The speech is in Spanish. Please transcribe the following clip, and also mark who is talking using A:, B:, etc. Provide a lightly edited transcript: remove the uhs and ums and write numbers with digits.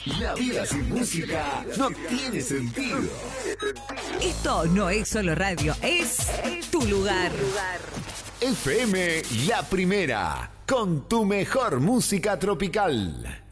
A: La vida sin música no tiene sentido.
B: Esto no es solo radio, es tu lugar.
A: FM La Primera, con tu mejor música tropical.